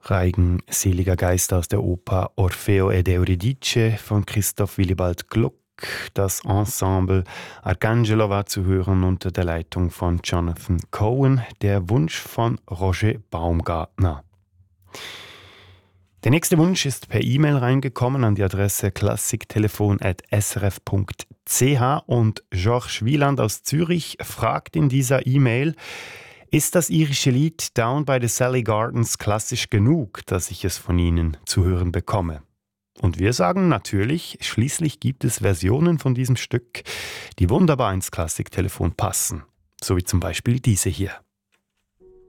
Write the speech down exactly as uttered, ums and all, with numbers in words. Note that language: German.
Reigen seliger Geister aus der Oper Orfeo ed Euridice von Christoph Willibald Gluck. Das Ensemble Arcangelo war zu hören unter der Leitung von Jonathan Cohen, der Wunsch von Roger Baumgartner. Der nächste Wunsch ist per E-Mail reingekommen an die Adresse klassiktelefon at s r f punkt c h und Georges Wieland aus Zürich fragt in dieser E-Mail: Ist das irische Lied Down by the Sally Gardens klassisch genug, dass ich es von Ihnen zu hören bekomme? Und wir sagen natürlich, schließlich gibt es Versionen von diesem Stück, die wunderbar ins Klassiktelefon passen. So wie zum Beispiel diese hier.